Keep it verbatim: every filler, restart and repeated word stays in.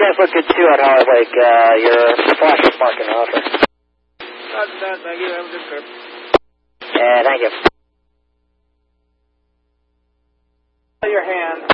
gas look good too on Holly Lake. Uh, your flash is marking the offer. That's that. Thank you. Have a good trip. Yeah, thank you. Your hand.